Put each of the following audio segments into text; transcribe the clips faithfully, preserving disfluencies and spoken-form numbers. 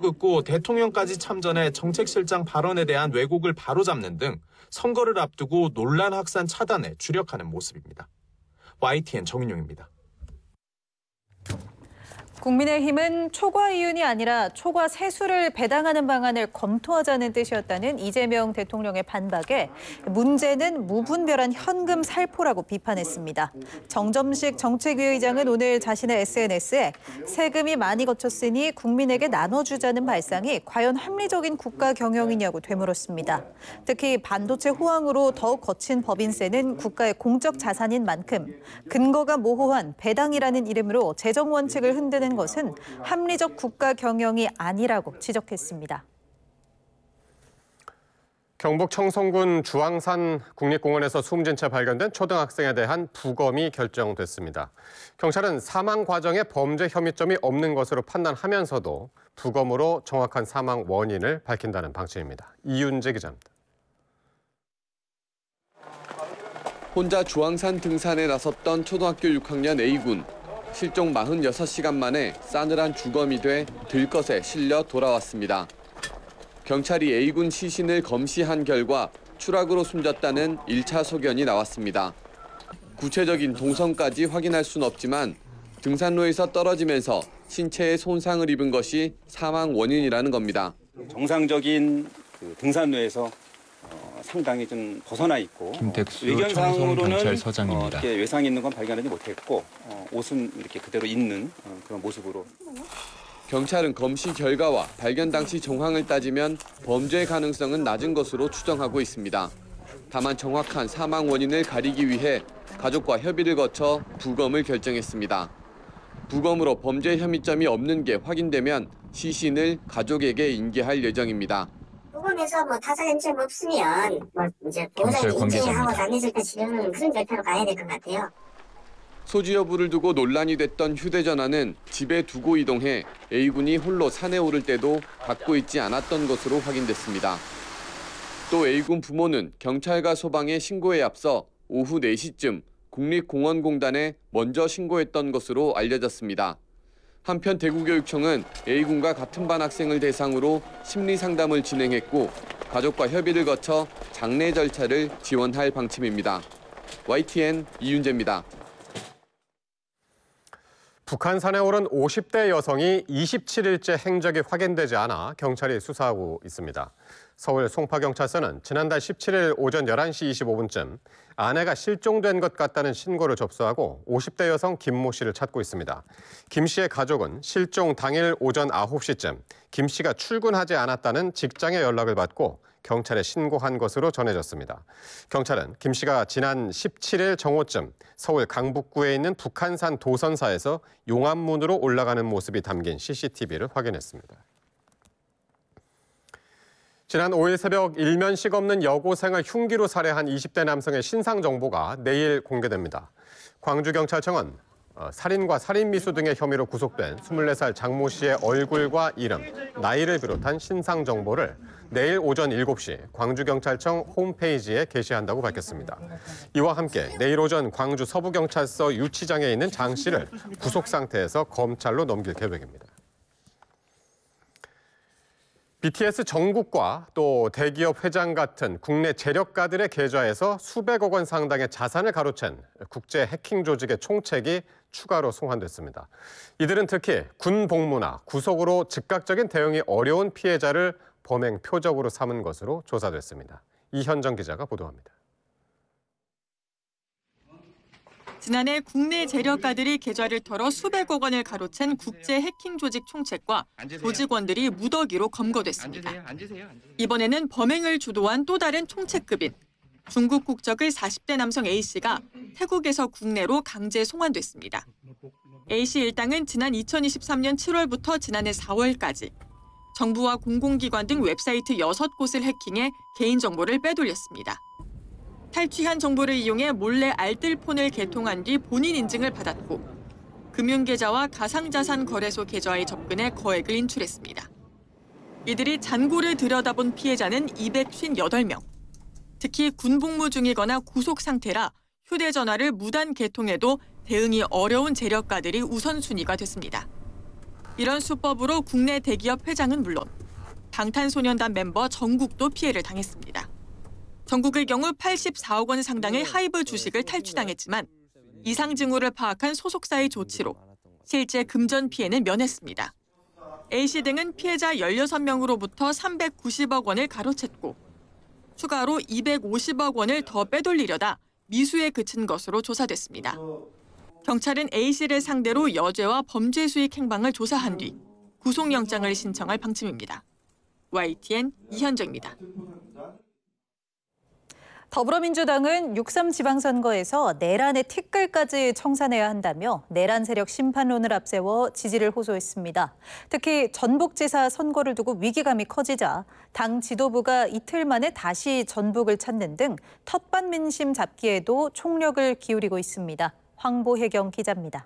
끊고 대통령까지 참전해 정책실장 발언에 대한 왜곡을 바로잡는 등 선거를 앞두고 논란 확산 차단에 주력하는 모습입니다. 와이티엔 정인용입니다. 국민의힘은 초과 이윤이 아니라 초과 세수를 배당하는 방안을 검토하자는 뜻이었다는 이재명 대통령의 반박에 문제는 무분별한 현금 살포라고 비판했습니다. 정점식 정책위의장은 오늘 자신의 에스엔에스에 세금이 많이 거쳤으니 국민에게 나눠주자는 발상이 과연 합리적인 국가 경영이냐고 되물었습니다. 특히 반도체 호황으로 더욱 거친 법인세는 국가의 공적 자산인 만큼 근거가 모호한 배당이라는 이름으로 재정 원칙을 흔드는 것은 합리적 국가 경영이 아니라고 지적했습니다. 경북 청송군 주황산 국립공원에서 숨진 채 발견된 초등학생에 대한 부검이 결정됐습니다. 경찰은 사망 과정에 범죄 혐의점이 없는 것으로 판단하면서도 부검으로 정확한 사망 원인을 밝힌다는 방침입니다. 이윤재 기자입니다. 혼자 주황산 등산에 나섰던 초등학교 육 학년 A군. 실종 사십육 시간 만에 싸늘한 주검이 돼 들것에 실려 돌아왔습니다. 경찰이 A군 시신을 검시한 결과 추락으로 숨졌다는 일 차 소견이 나왔습니다. 구체적인 동선까지 확인할 수는 없지만 등산로에서 떨어지면서 신체에 손상을 입은 것이 사망 원인이라는 겁니다. 정상적인 그 등산로에서 어, 상당히 좀 벗어나 있고 김택수 의견상으로는 청송경찰서장입니다. 어, 이렇게 외상이 있는 건 발견하지 못했고 어, 옷은 이렇게 그대로 있는 어, 그런 모습으로. 경찰은 검시 결과와 발견 당시 정황을 따지면 범죄 가능성은 낮은 것으로 추정하고 있습니다. 다만 정확한 사망 원인을 가리기 위해 가족과 협의를 거쳐 부검을 결정했습니다. 부검으로 범죄 혐의점이 없는 게 확인되면 시신을 가족에게 인계할 예정입니다. 부검에서 뭐 타사 혐의점 없으면 뭐 이제 보호자를 인정하고 장례식까지 치르는 그런 절차로 가야 될 것 같아요. 소지 여부를 두고 논란이 됐던 휴대전화는 집에 두고 이동해 A군이 홀로 산에 오를 때도 갖고 있지 않았던 것으로 확인됐습니다. 또 A군 부모는 경찰과 소방에 신고에 앞서 오후 네 시쯤 국립공원공단에 먼저 신고했던 것으로 알려졌습니다. 한편 대구교육청은 A군과 같은 반 학생을 대상으로 심리상담을 진행했고 가족과 협의를 거쳐 장례 절차를 지원할 방침입니다. 와이티엔 이윤재입니다. 북한산에 오른 오십 대 여성이 이십칠 일째 행적이 확인되지 않아 경찰이 수사하고 있습니다. 서울 송파경찰서는 지난달 십칠 일 오전 열한 시 이십오 분쯤 아내가 실종된 것 같다는 신고를 접수하고 오십 대 여성 김모 씨를 찾고 있습니다. 김 씨의 가족은 실종 당일 오전 아홉 시쯤 김 씨가 출근하지 않았다는 직장의 연락을 받고 경찰에 신고한 것으로 전해졌습니다. 경찰은 김 씨가 지난 십칠 일 정오쯤 서울 강북구에 있는 북한산 도선사에서 용암문으로 올라가는 모습이 담긴 씨씨티비를 확인했습니다. 지난 오 일 새벽 일면식 없는 여고생을 흉기로 살해한 이십 대 남성의 신상 정보가 내일 공개됩니다. 광주경찰청은 살인과 살인미수 등의 혐의로 구속된 스물네 살 장모 씨의 얼굴과 이름, 나이를 비롯한 신상 정보를 내일 오전 일곱 시 광주경찰청 홈페이지에 게시한다고 밝혔습니다. 이와 함께 내일 오전 광주 서부경찰서 유치장에 있는 장 씨를 구속 상태에서 검찰로 넘길 계획입니다. 비티에스 정국과 또 대기업 회장 같은 국내 재력가들의 계좌에서 수백억 원 상당의 자산을 가로챈 국제 해킹 조직의 총책이 추가로 송환됐습니다. 이들은 특히 군 복무나 구속으로 즉각적인 대응이 어려운 피해자를 범행 표적으로 삼은 것으로 조사됐습니다. 이현정 기자가 보도합니다. 지난해 국내 재력가들이 계좌를 털어 수백억 원을 가로챈 국제 해킹 조직 총책과 조직원들이 무더기로 검거됐습니다. 이번에는 범행을 주도한 또 다른 총책급인 중국 국적의 사십 대 남성 A씨가 태국에서 국내로 강제 송환됐습니다. A씨 일당은 지난 이천이십삼 년 칠월부터 지난해 사월까지 정부와 공공기관 등 웹사이트 여섯 곳을 해킹해 개인정보를 빼돌렸습니다. 탈취한 정보를 이용해 몰래 알뜰폰을 개통한 뒤 본인 인증을 받았고 금융계좌와 가상자산 거래소 계좌에 접근해 거액을 인출했습니다. 이들이 잔고를 들여다본 피해자는 이백오십팔 명. 특히 군복무 중이거나 구속 상태라 휴대전화를 무단 개통해도 대응이 어려운 재력가들이 우선순위가 됐습니다. 이런 수법으로 국내 대기업 회장은 물론 방탄소년단 멤버 정국도 피해를 당했습니다. 정국의 경우 팔십사억 원 상당의 하이브 주식을 탈취당했지만 이상 징후를 파악한 소속사의 조치로 실제 금전 피해는 면했습니다. A씨 등은 피해자 열여섯 명으로부터 삼백구십억 원을 가로챘고 추가로 이백오십억 원을 더 빼돌리려다 미수에 그친 것으로 조사됐습니다. 경찰은 A씨를 상대로 여죄와 범죄 수익 행방을 조사한 뒤 구속영장을 신청할 방침입니다. 와이티엔 이현정입니다. 더불어민주당은 육삼 지방선거에서 내란의 티끌까지 청산해야 한다며 내란 세력 심판론을 앞세워 지지를 호소했습니다. 특히 전북지사 선거를 두고 위기감이 커지자 당 지도부가 이틀 만에 다시 전북을 찾는 등 텃밭 민심 잡기에도 총력을 기울이고 있습니다. 황보혜경 기자입니다.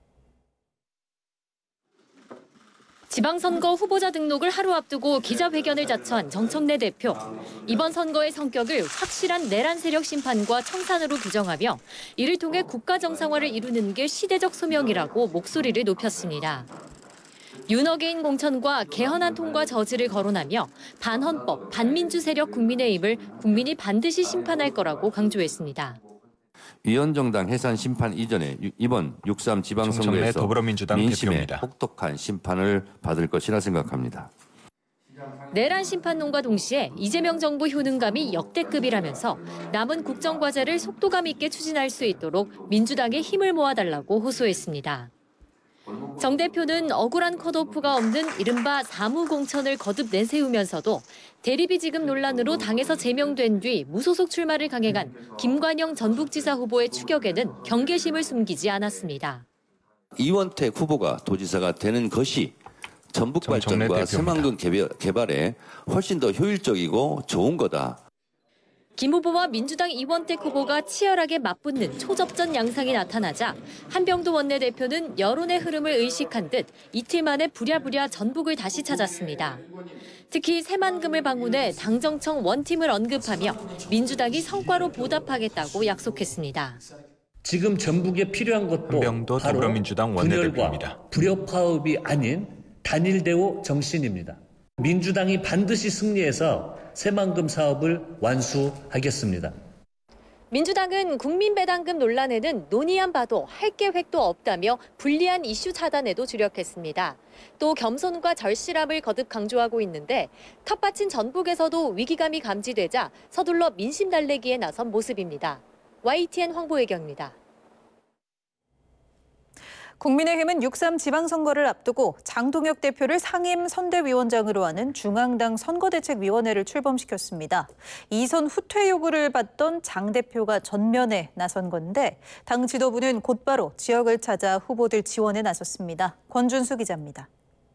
지방선거 후보자 등록을 하루 앞두고 기자회견을 자처한 정청래 대표. 이번 선거의 성격을 확실한 내란 세력 심판과 청산으로 규정하며 이를 통해 국가 정상화를 이루는 게 시대적 소명이라고 목소리를 높였습니다. 윤어게인 공천과 개헌안 통과 저지를 거론하며 반헌법, 반민주 세력 국민의힘을 국민이 반드시 심판할 거라고 강조했습니다. 위원정당 해산 심판 이전에 이번 육삼 지방선거에서 더불어민주당 민심의 대표입니다. 혹독한 심판을 받을 것이라 생각합니다. 내란 심판론과 동시에 이재명 정부 효능감이 역대급이라면서 남은 국정과제를 속도감 있게 추진할 수 있도록 민주당에 힘을 모아달라고 호소했습니다. 정 대표는 억울한 컷오프가 없는 이른바 사무공천을 거듭 내세우면서도 대리비 지급 논란으로 당에서 제명된 뒤 무소속 출마를 강행한 김관영 전북지사 후보의 추격에는 경계심을 숨기지 않았습니다. 이원택 후보가 도지사가 되는 것이 전북 발전과 새만금 개발에 훨씬 더 효율적이고 좋은 거다. 김 후보와 민주당 이원택 후보가 치열하게 맞붙는 초접전 양상이 나타나자 한병도 원내대표는 여론의 흐름을 의식한 듯 이틀 만에 부랴부랴 전북을 다시 찾았습니다. 특히 새만금을 방문해 당정청 원팀을 언급하며 민주당이 성과로 보답하겠다고 약속했습니다. 지금 전북에 필요한 것도 한병도 바로 더불어민주당 원내대표입니다. 분열과 불협화음이 아닌 단일대오 정신입니다. 민주당이 반드시 승리해서 새만금 사업을 완수하겠습니다. 민주당은 국민배당금 논란에는 논의안 봐도 할 계획도 없다며 불리한 이슈 차단에도 주력했습니다. 또 겸손과 절실함을 거듭 강조하고 있는데 텃밭인 전북에서도 위기감이 감지되자 서둘러 민심 달래기에 나선 모습입니다. 와이티엔 황보혜경입니다. 국민의힘은 육삼 지방선거를 앞두고 장동혁 대표를 상임 선대위원장으로 하는 중앙당 선거대책위원회를 출범시켰습니다. 이선 후퇴 요구를 받던 장 대표가 전면에 나선 건데 당 지도부는 곧바로 지역을 찾아 후보들 지원에 나섰습니다. 권준수 기자입니다.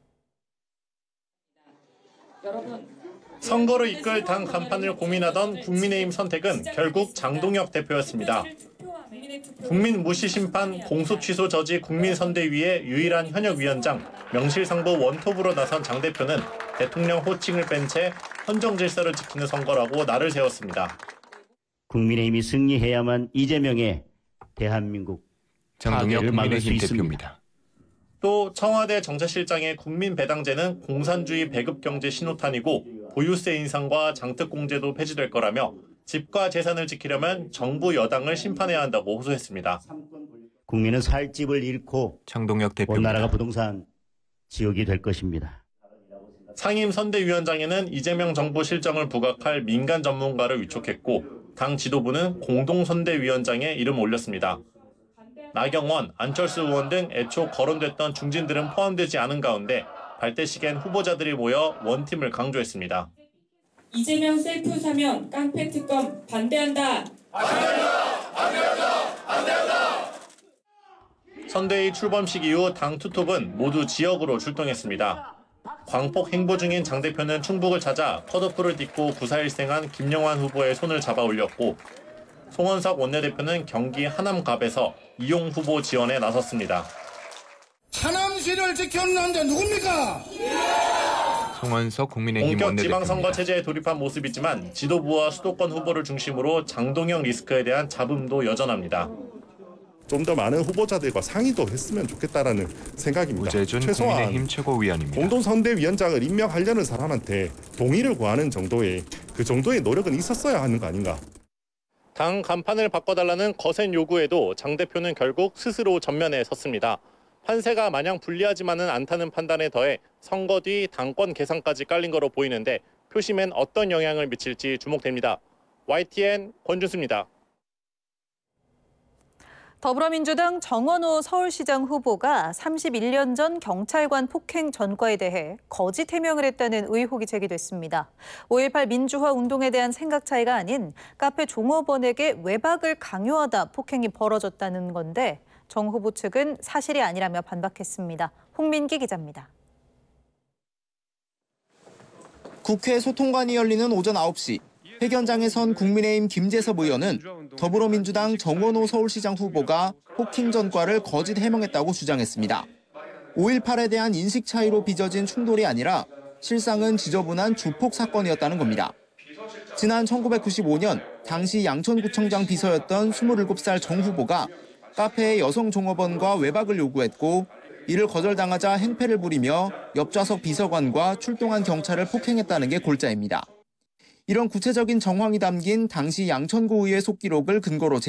선거를 이끌 당 간판을 고민하던 국민의힘 선택은 결국 장동혁 대표였습니다. 국민 무시 심판 공소 취소 저지 국민선대위의 유일한 현역위원장, 명실상부 원톱으로 나선 장 대표는 대통령 호칭을 뺀 채 헌정 질서를 지키는 선거라고 날을 세웠습니다. 국민의힘이 승리해야만 이재명의 대한민국 장동혁 국민의힘 대표입니다. 또 청와대 정책실장의 국민배당제는 공산주의 배급경제 신호탄이고 보유세 인상과 장특공제도 폐지될 거라며 집과 재산을 지키려면 정부 여당을 심판해야 한다고 호소했습니다. 국민은 살 집을 잃고 장동혁 대표입니다. 온 나라가 부동산 지옥이 될 것입니다. 상임 선대위원장에는 이재명 정부 실정을 부각할 민간 전문가를 위촉했고 당 지도부는 공동선대위원장에 이름을 올렸습니다. 나경원, 안철수 의원 등 애초 거론됐던 중진들은 포함되지 않은 가운데 발대식엔 후보자들이 모여 원팀을 강조했습니다. 이재명 셀프 사면 깡패 특검 반대한다. 반대한다. 반대한다. 반대한다. 선대위 출범식 이후 당 투톱은 모두 지역으로 출동했습니다. 광폭 행보 중인 장 대표는 충북을 찾아 컷오프를 딛고 구사일생한 김영환 후보의 손을 잡아 올렸고 송원석 원내대표는 경기 하남갑에서 이용 후보 지원에 나섰습니다. 하남시를 지켜는 남자 누굽니까? 송원석 국민의힘 본격 원내대표입니다. 지방선거 체제에 돌입한 모습이지만 지도부와 수도권 후보를 중심으로 장동혁 리스크에 대한 잡음도 여전합니다. 좀 더 많은 후보자들과 상의도 했으면 좋겠다라는 생각입니다. 우재준 최소한 국민의힘 최고위원입니다. 공동선대위원장을 임명하려는 사람한테 동의를 구하는 정도의 그 정도의 노력은 있었어야 하는 거 아닌가. 당 간판을 바꿔달라는 거센 요구에도 장 대표는 결국 스스로 전면에 섰습니다. 판세가 마냥 불리하지만은 않다는 판단에 더해 선거 뒤 당권 계산까지 깔린 거로 보이는데 표심엔 어떤 영향을 미칠지 주목됩니다. 와이티엔 권준수입니다. 더불어민주당 정원호 서울시장 후보가 삼십일 년 전 경찰관 폭행 전과에 대해 거짓 해명을 했다는 의혹이 제기됐습니다. 오일팔 민주화 운동에 대한 생각 차이가 아닌 카페 종업원에게 외박을 강요하다 폭행이 벌어졌다는 건데 정 후보 측은 사실이 아니라며 반박했습니다. 홍민기 기자입니다. 국회 소통관이 열리는 오전 아홉 시. 회견장에 선 국민의힘 김재섭 의원은 더불어민주당 정원호 서울시장 후보가 폭행 전과를 거짓 해명했다고 주장했습니다. 오일팔에 대한 인식 차이로 빚어진 충돌이 아니라 실상은 지저분한 주폭 사건이었다는 겁니다. 지난 천구백구십오 년 당시 양천구청장 비서였던 스물일곱 살 정 후보가 카페의 여성 종업원과 외박을 요구했고 이를 거절당하자 행패를 부리며 옆좌석 비서관과 출동한 경찰을 폭행했다는 게 골자입니다. 이런 구체적인 정황이 담긴 당시 양천구의회 속기록을 근거로